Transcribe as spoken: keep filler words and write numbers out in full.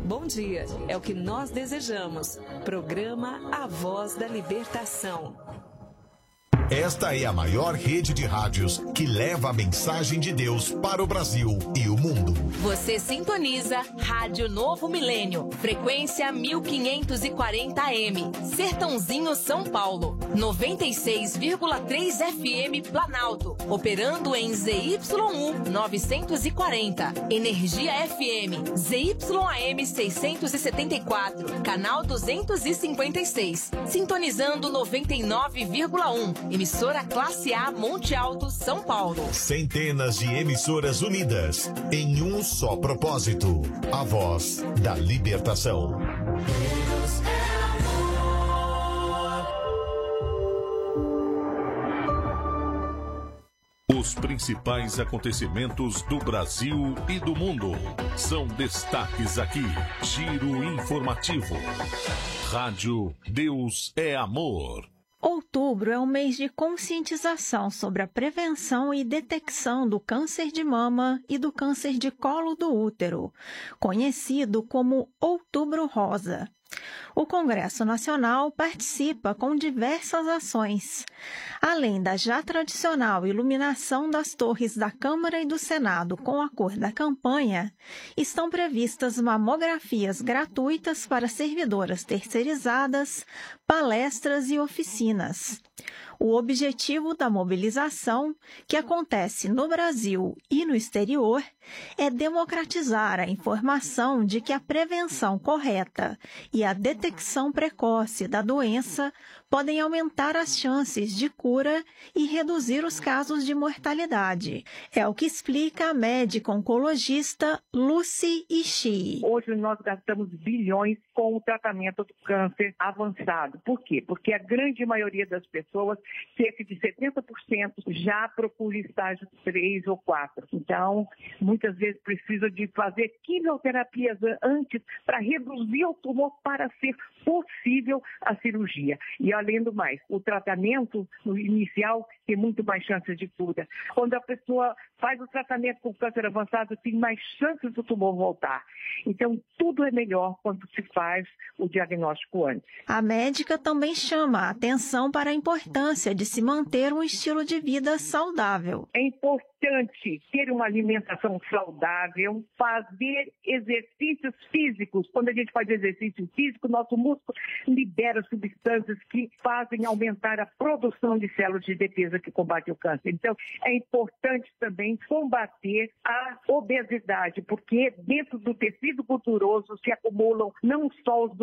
Bom dia, é o que nós desejamos. Programa A Voz da Libertação. Esta é a maior rede de rádios que leva a mensagem de Deus para o Brasil e o mundo. Você sintoniza Rádio Novo Milênio, frequência mil quinhentos e quarenta A M, Sertãozinho, São Paulo, noventa e seis vírgula três F M Planalto, operando em Z Y um novecentos e quarenta, Energia F M, Z Y A M seiscentos e setenta e quatro, canal duzentos e cinquenta e seis, sintonizando noventa e nove vírgula um, emissora Classe A Monte Alto, São Paulo. Centenas de emissoras unidas em um só propósito: a voz da libertação. Deus é amor. Os principais acontecimentos do Brasil e do mundo são destaques aqui. Giro informativo. Rádio Deus é Amor. Outubro é um mês de conscientização sobre a prevenção e detecção do câncer de mama e do câncer de colo do útero, conhecido como Outubro Rosa. O Congresso Nacional participa com diversas ações. Além da já tradicional iluminação das torres da Câmara e do Senado com a cor da campanha, estão previstas mamografias gratuitas para servidoras terceirizadas, palestras e oficinas. O objetivo da mobilização, que acontece no Brasil e no exterior, é democratizar a informação de que a prevenção correta e a detecção precoce da doença podem aumentar as chances de cura e reduzir os casos de mortalidade. É o que explica a médica oncologista Lucy Ishii. Hoje nós gastamos bilhões com o tratamento do câncer avançado. Por quê? Porque a grande maioria das pessoas, cerca de setenta por cento, já procura estágio três ou quatro. Então, muitas vezes precisa de fazer quimioterapias antes para reduzir o tumor para ser possível a cirurgia. E além do mais, o tratamento no inicial tem muito mais chances de cura. Quando a pessoa faz o tratamento com câncer avançado, tem mais chances do tumor voltar. Então, tudo é melhor quando se faz o diagnóstico antes. A médica também chama a atenção para a importância de se manter um estilo de vida saudável. É importante ter uma alimentação saudável, fazer exercícios físicos. Quando a gente faz exercício físico, nosso músculo libera substâncias que fazem aumentar a produção de células de defesa que combatem o câncer. Então, é importante também combater a obesidade, porque dentro do tecido gorduroso se acumulam não só os